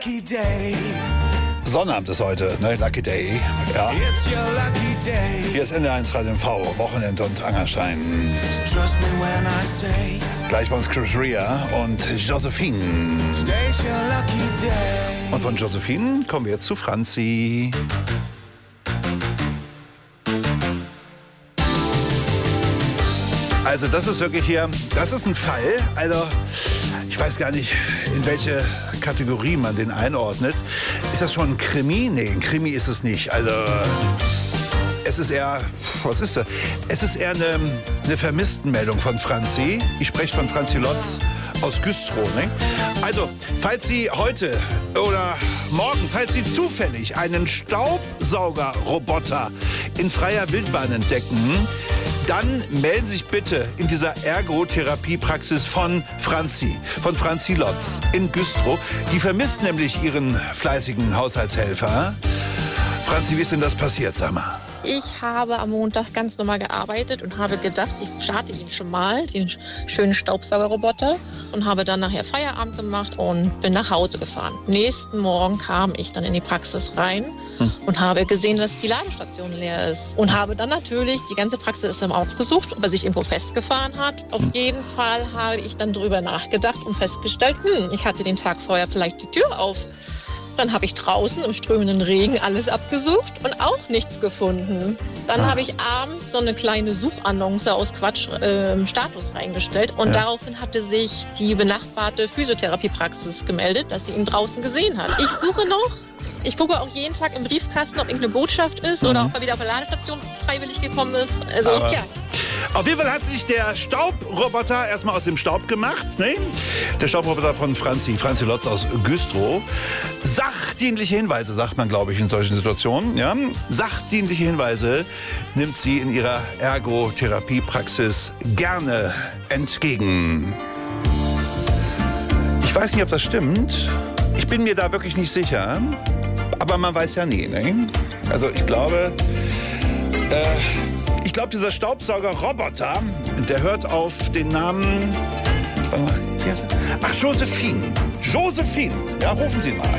Sonnabend ist heute, ne? Lucky Day. Ja. Hier ist NDR1 Radio MV, Wochenende und Angerstein. Gleich bei uns Chris Rea und Josephine. Und von Josephine kommen wir jetzt zu Franzi. Also das ist wirklich hier, das ist ein Fall, also ich weiß gar nicht, in welche Kategorie man den einordnet. Ist das schon ein Krimi? Nee, ein Krimi ist es nicht. Also es ist eher, was ist das? Es ist eher eine Vermisstenmeldung von Franzi. Ich spreche von Franzi Lotz aus Güstrow. Ne? Also, falls Sie heute oder morgen, falls Sie zufällig einen Staubsaugerroboter in freier Wildbahn entdecken, dann melden Sie sich bitte in dieser Ergotherapiepraxis von Franzi Lotz in Güstrow. Die vermisst nämlich ihren fleißigen Haushaltshelfer. Franzi, wie ist denn das passiert, sag mal? Ich habe am Montag ganz normal gearbeitet und habe gedacht, ich starte ihn schon mal, den schönen Staubsaugerroboter, und habe dann nachher Feierabend gemacht und bin nach Hause gefahren. Nächsten Morgen kam ich dann in die Praxis rein und habe gesehen, dass die Ladestation leer ist. Und habe dann natürlich, die ganze Praxis aufgesucht, ob er sich irgendwo festgefahren hat. Auf jeden Fall habe ich dann drüber nachgedacht und festgestellt, ich hatte den Tag vorher vielleicht die Tür auf. Dann habe ich draußen im strömenden Regen alles abgesucht und auch nichts gefunden. Dann habe ich abends so eine kleine Suchannonce aus Status reingestellt und daraufhin hatte sich die benachbarte Physiotherapiepraxis gemeldet, dass sie ihn draußen gesehen hat. Ich suche noch. Ich gucke auch jeden Tag im Briefkasten, ob irgendeine Botschaft ist oder ob er wieder auf der Ladestation freiwillig gekommen ist. Also, tja. Auf jeden Fall hat sich der Staubroboter erstmal aus dem Staub gemacht. Ne? Der Staubroboter von Franzi Lotz aus Güstrow. Sachdienliche Hinweise, sagt man, glaube ich, in solchen Situationen. Ja? Sachdienliche Hinweise nimmt sie in ihrer Ergotherapiepraxis gerne entgegen. Ich weiß nicht, ob das stimmt. Ich bin mir da wirklich nicht sicher. Aber man weiß ja nie. Ne? Also ich glaube, dieser Staubsaugerroboter, der hört auf den Namen... Ach, Josephine. Josephine. Ja, rufen Sie mal an.